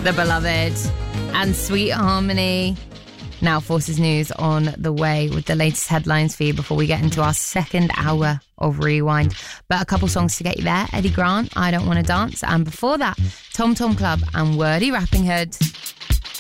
The Beloved and Sweet Harmony. Now Forces News on the way with the latest headlines for you before we get into our second hour of Rewind. But a couple songs to get you there. Eddie Grant, I Don't Want to Dance. And before that, Tom Tom Club and Wordy Rapping Hood.